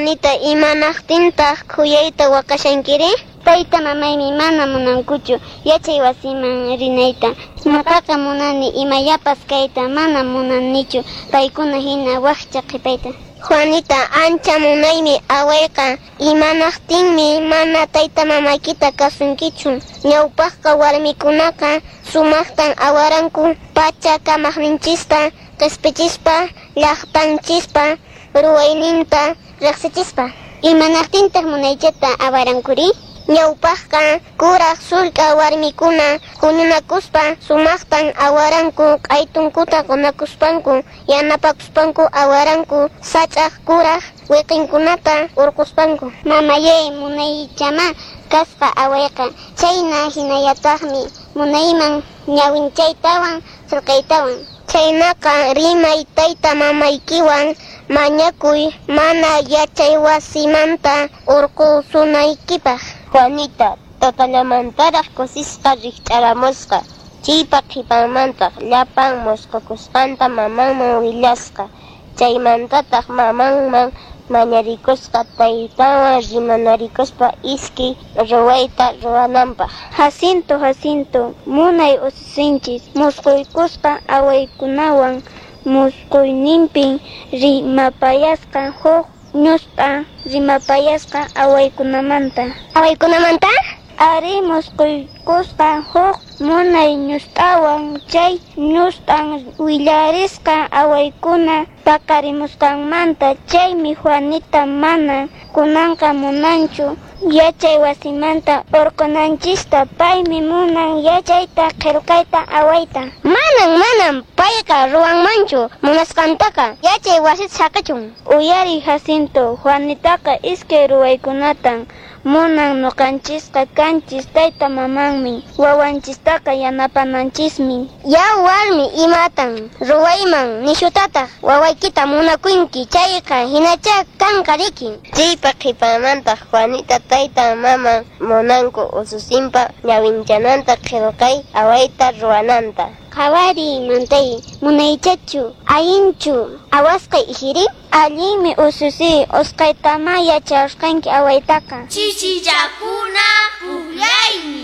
Juanita, imanaqtintaq khuyayta waqashankiri? Tayta mamaymi mana munankuchu yachay wasiman rinayta. Ñuqaqa munani imayapas kayta mana munanichu paykuna hina waqcha qhipayta. Juanita, ancha munaymi awayqa, imanaqtinmi mana tayta mamaykita kasunkichu. Ñawpaqqa warmikunaqa sumaqtan awaranku pacha kamaqninchista q'ispichispa, llaqtanchispa, ruwayninta riqsichispa. Imanaqtintaq munaychata awarankuri? Ñawpaqqa kuraq sullk'a warmikuna huñunakuspa sumaqtan awaranku, q'aytunkuta qunakuspanku, yanapakuspanku awaranku, sach'aq kuraq wiqinkunata urquspanku. Mamayay, munaychama kasqa awayqa, chayna hinallataqmi munayman ñawinchaytawan sullk'aytawan. Chaynaqa rimay tayta mamaykiwan mañakuy mana yachay wasimanta urqusunaykipaq. Juanita, tutallamantaraq kusisqa rikch'aramusqa. Chiypa qhipanmantaq llapan musqukusqanta mamanman willasqa. Chaymantataq mamanman mañarikusqa taytawan rimanarikuspa iskay ruwayta rurananpaq. Jacinto, munay ususinchis musquykusqa awaykunawan musquyninpin rimapayasqa huk ñusqa rimapayasqa awaykunamanta. ¿Awaykunamanta? Ari musquykusqa huk munay ñustawan chay ñustan willarisqa awaykuna paqarimusqanmanta. Chaymi Juanita mana kunanqa munanchu yachay wasimanta urqunanchista. Paymi munan yachayta qillqayta awayta. Manan payqa ruwanmanchu munasqantaqa yachay wasita saqachun. Uyari Jacinto, Juanitaqa iskay ruwaykunatan munan nuqanchisqa kanchis tayta mamanmi, wawanchistaqa yanapananchismi. Ya warmi, imatan ruwayman nishutataq wawaykita munakuyki, chayqa hinacha kanqa riki. Chaypa qhipanmantaq Juanita tayta maman munanku ususinpa ñawinchananta qillqay awayta ruwananta. Qhawari mantay, munaychachu, ayinchu, awasqay ihiri? Allimi ususi, usqaytama yachasqanki awaytaqa. Chichillakuna pukllaymi.